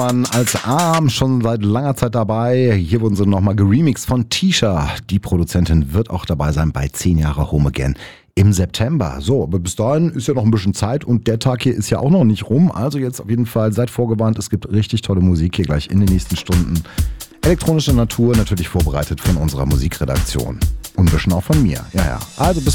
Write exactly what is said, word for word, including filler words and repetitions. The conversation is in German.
Als Arm schon seit langer Zeit dabei. Hier wurden sie nochmal geremixed von Tisha. Die Produzentin wird auch dabei sein bei zehn Jahre Home Again im September. So, aber bis dahin ist ja noch ein bisschen Zeit und der Tag hier ist ja auch noch nicht rum. Also jetzt auf jeden Fall seid vorgewarnt, es gibt richtig tolle Musik hier gleich in den nächsten Stunden. Elektronische Natur, natürlich vorbereitet von unserer Musikredaktion. Und ein bisschen auch von mir. Ja, ja. Also bis